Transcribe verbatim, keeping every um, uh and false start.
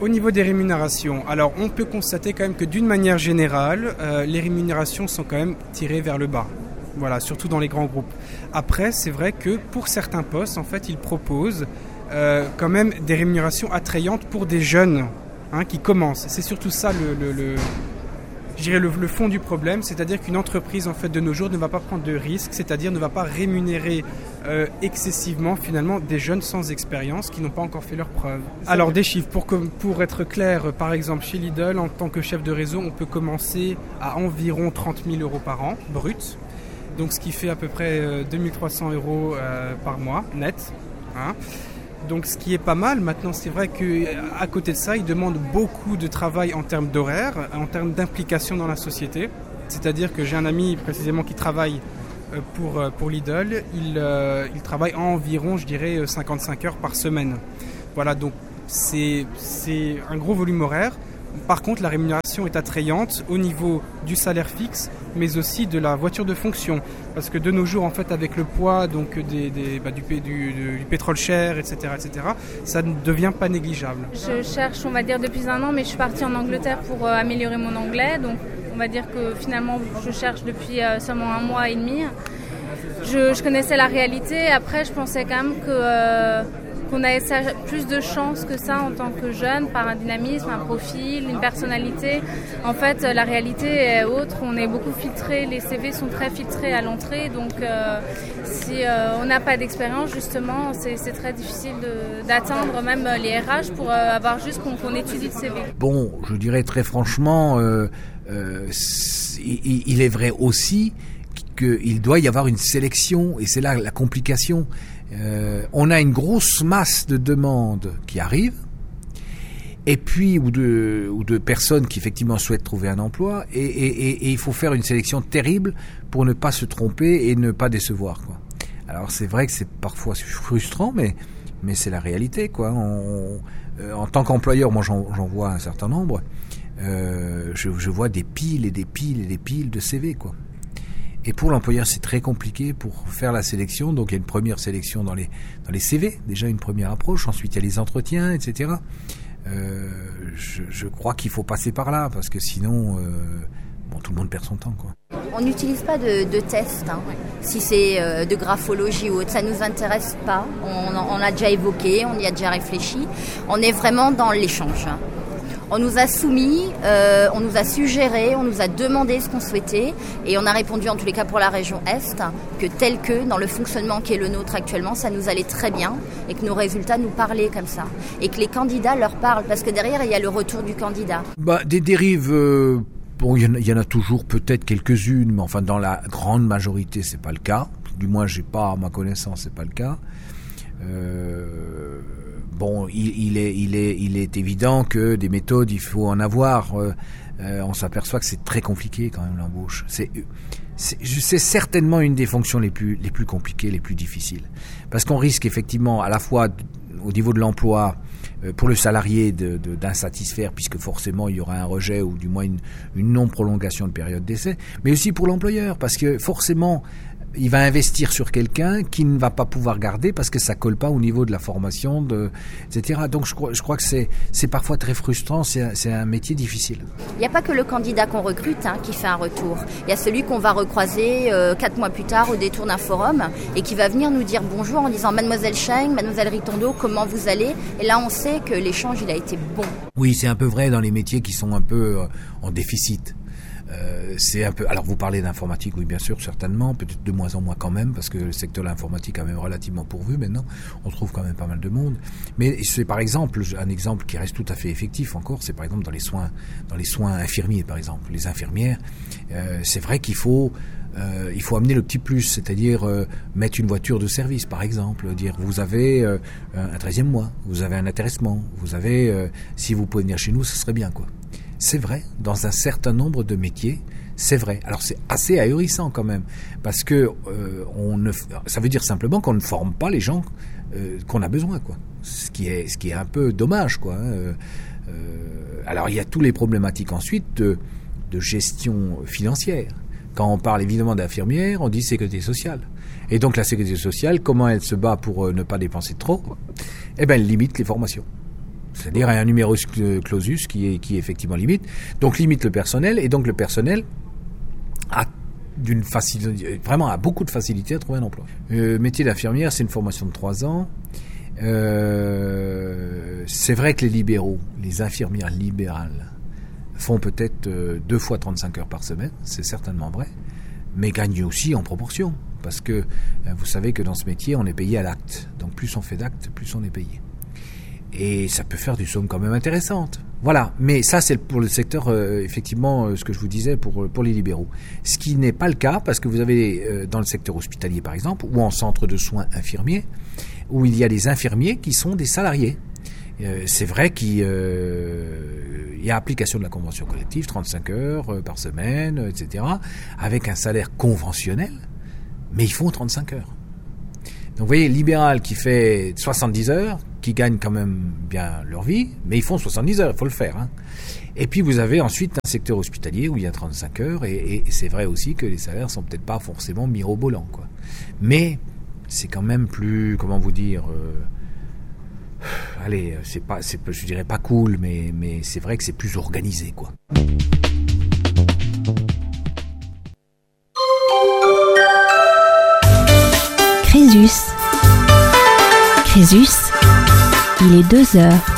Au niveau des rémunérations, alors on peut constater quand même que d'une manière générale, euh, les rémunérations sont quand même tirées vers le bas. Voilà, surtout dans les grands groupes. Après, c'est vrai que pour certains postes, en fait, ils proposent euh, quand même des rémunérations attrayantes pour des jeunes hein, qui commencent. C'est surtout ça le, le, le, je dirais le, le fond du problème, c'est-à-dire qu'une entreprise en fait de nos jours ne va pas prendre de risques, c'est-à-dire ne va pas rémunérer euh, excessivement finalement des jeunes sans expérience qui n'ont pas encore fait leurs preuves. Alors des chiffres, pour, pour être clair, par exemple chez Lidl, en tant que chef de réseau, on peut commencer à environ trente mille euros par an, brut. Donc ce qui fait à peu près euh, deux mille trois cents euros euh, par mois, net. Hein. Donc ce qui est pas mal. Maintenant, c'est vrai qu'à côté de ça, ils demandent beaucoup de travail en termes d'horaire, en termes d'implication dans la société. C'est-à-dire que j'ai un ami précisément qui travaille euh, pour, euh, pour Lidl. Il, euh, il travaille environ, je dirais, cinquante-cinq heures par semaine. Voilà, donc c'est, c'est un gros volume horaire. Par contre, la rémunération est attrayante au niveau du salaire fixe, mais aussi de la voiture de fonction. Parce que de nos jours, en fait, avec le poids donc, des, des, bah, du, du, du pétrole cher, et cetera, et cetera, ça ne devient pas négligeable. Je cherche, on va dire, depuis un an, mais je suis partie en Angleterre pour euh, améliorer mon anglais. Donc, on va dire que finalement, je cherche depuis euh, seulement un mois et demi. Je, je connaissais la réalité. Après, je pensais quand même que... Euh, qu'on a plus de chances que ça en tant que jeune, par un dynamisme, un profil, une personnalité. En fait, la réalité est autre, on est beaucoup filtré, les C V sont très filtrés à l'entrée, donc euh, si euh, on n'a pas d'expérience, justement, c'est, c'est très difficile de, d'atteindre même les R H pour euh, avoir juste qu'on, qu'on étudie le C V. Bon, je dirais très franchement, euh, euh, il, il est vrai aussi qu'il doit y avoir une sélection, et c'est là la complication. Euh, on a une grosse masse de demandes qui arrivent, et puis ou de ou de personnes qui effectivement souhaitent trouver un emploi, et, et, et, et il faut faire une sélection terrible pour ne pas se tromper et ne pas décevoir, quoi. Alors c'est vrai que c'est parfois frustrant, mais mais c'est la réalité, quoi. On, euh, en tant qu'employeur, moi j'en, j'en vois un certain nombre. Euh, je, je vois des piles et des piles et des piles de C V, quoi. Et pour l'employeur, c'est très compliqué pour faire la sélection. Donc il y a une première sélection dans les dans les C V, déjà une première approche. Ensuite il y a les entretiens, et cetera. Euh, je, je crois qu'il faut passer par là parce que sinon, euh, bon, tout le monde perd son temps, quoi. On n'utilise pas de, de tests, hein. Si c'est euh, de graphologie ou autre, ça nous intéresse pas. On, on l'a déjà évoqué, on y a déjà réfléchi. On est vraiment dans l'échange. On nous a soumis, euh, on nous a suggéré, on nous a demandé ce qu'on souhaitait et on a répondu en tous les cas pour la région Est que tel que dans le fonctionnement qui est le nôtre actuellement, ça nous allait très bien et que nos résultats nous parlaient comme ça et que les candidats leur parlent parce que derrière il y a le retour du candidat. Bah, des dérives, euh, bon, il y, y en a toujours peut-être quelques-unes, mais enfin dans la grande majorité c'est pas le cas. Du moins j'ai pas à ma connaissance c'est pas le cas. Euh, Bon, il, il, est, il, est, il est évident que des méthodes, il faut en avoir. Euh, euh, on s'aperçoit que c'est très compliqué quand même l'embauche. C'est, c'est, c'est certainement une des fonctions les plus, les plus compliquées, les plus difficiles. Parce qu'on risque effectivement à la fois au niveau de l'emploi, euh, pour le salarié de, de, d'insatisfaire, puisque forcément il y aura un rejet ou du moins une, une non-prolongation de période d'essai, mais aussi pour l'employeur, parce que forcément... il va investir sur quelqu'un qui ne va pas pouvoir garder parce que ça colle pas au niveau de la formation, de, et cetera. Donc je crois, je crois que c'est, c'est parfois très frustrant, c'est un, c'est un métier difficile. Il n'y a pas que le candidat qu'on recrute hein, qui fait un retour. Il y a celui qu'on va recroiser euh, quatre mois plus tard au détour d'un forum et qui va venir nous dire bonjour en disant Mademoiselle Cheng, Mademoiselle Ritondo, comment vous allez ? Et là on sait que l'échange il a été bon. Oui, c'est un peu vrai dans les métiers qui sont un peu euh, en déficit. Euh, c'est un peu. Alors vous parlez d'informatique, oui bien sûr, certainement, peut-être de moins en moins quand même, parce que le secteur de l'informatique est quand même relativement pourvu maintenant. On trouve quand même pas mal de monde. Mais c'est par exemple un exemple qui reste tout à fait effectif encore, c'est par exemple dans les soins, dans les soins infirmiers par exemple, les infirmières. Euh, c'est vrai qu'il faut. Euh, il faut amener le petit plus, c'est-à-dire euh, mettre une voiture de service, par exemple, dire vous avez euh, un treizième mois, vous avez un intéressement, vous avez, euh, si vous pouvez venir chez nous, ce serait bien, quoi. C'est vrai, dans un certain nombre de métiers, c'est vrai. Alors c'est assez ahurissant quand même, parce que euh, on ne, ça veut dire simplement qu'on ne forme pas les gens euh, qu'on a besoin, quoi. Ce qui est, ce qui est un peu dommage, quoi. Euh, euh, alors il y a tous les problématiques ensuite de, de gestion financière. Quand on parle évidemment d'infirmière, on dit sécurité sociale. Et donc la sécurité sociale, comment elle se bat pour euh, ne pas dépenser trop ? Eh ben, elle limite les formations. C'est-à-dire un numerus clausus qui est, qui effectivement limite. Donc limite le personnel, et donc le personnel a d'une facilité, vraiment a beaucoup de facilité à trouver un emploi. Le métier d'infirmière, c'est une formation de trois ans. Euh, c'est vrai que les libéraux, les infirmières libérales, font peut-être euh, deux fois trente-cinq heures par semaine, c'est certainement vrai, mais gagnent aussi en proportion. Parce que euh, vous savez que dans ce métier, on est payé à l'acte. Donc plus on fait d'actes, plus on est payé. Et ça peut faire des sommes quand même intéressantes. Voilà, mais ça c'est pour le secteur, euh, effectivement, euh, ce que je vous disais pour, pour les libéraux. Ce qui n'est pas le cas, parce que vous avez euh, dans le secteur hospitalier par exemple, ou en centre de soins infirmiers, où il y a des infirmiers qui sont des salariés. Euh, c'est vrai qu'il euh, y a application de la convention collective, trente-cinq heures euh, par semaine, et cetera, avec un salaire conventionnel, mais ils font trente-cinq heures. Donc vous voyez, libéral qui fait soixante-dix heures, qui gagnent quand même bien leur vie, mais ils font soixante-dix heures, il faut le faire. Hein. Et puis vous avez ensuite un secteur hospitalier où il y a trente-cinq heures, et, et, et c'est vrai aussi que les salaires sont peut-être pas forcément mirobolants, quoi. Mais c'est quand même plus, comment vous dire, euh, allez, c'est pas, c'est, je dirais pas cool, mais, mais c'est vrai que c'est plus organisé, quoi. Crésus. Crésus, il est deux heures.